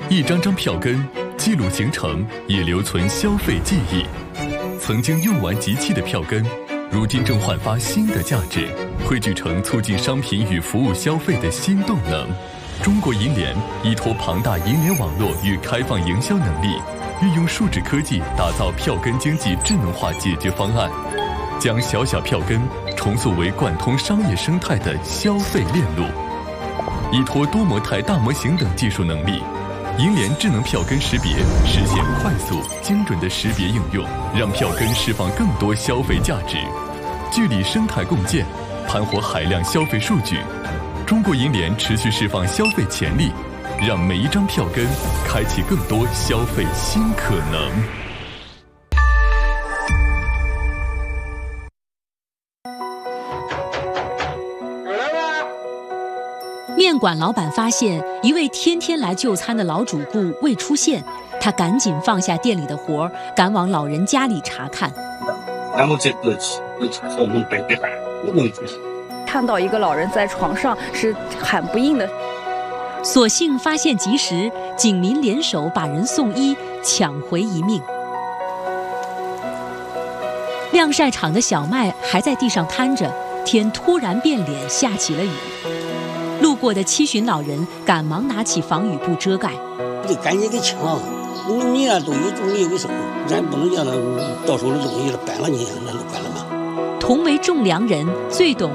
一张张票根记录行程，也留存消费记忆。曾经用完即弃的票根，如今正焕发新的价值，汇聚成促进商品与服务消费的新动能。中国银联依托庞大银联网络与开放营销能力，运用数字科技打造票根经济智能化解决方案，将小小票根重塑为贯通商业生态的消费链路。依托多模态大模型等技术能力，银联智能票根识别实现快速精准的识别应用，让票根释放更多消费价值。聚力生态共建，盘活海量消费数据。中国银联持续释放消费潜力，让每一张票根开启更多消费新可能。 面馆老板发现一位天天来就餐的老主顾未出现，他赶紧放下店里的活，赶往老人家里查看。 看到一个老人在床上是喊不应的， 所幸发现及时，警民联手把人送医，抢回一命。晾晒场的小麦还在地上摊着，天突然变脸，下起了雨。路过的七旬老人赶忙拿起防雨布遮盖， 得赶紧给清了。你那东西种你为什么？咱不能让它到手的东西了搬了，你那能搬了吗？ 同为种粮人，最懂